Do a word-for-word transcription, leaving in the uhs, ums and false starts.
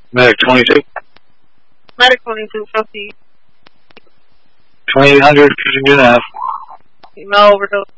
Medic twenty-two. Medic twenty-two, proceed. twenty-eight hundred, pushing two and a half. Female overdose.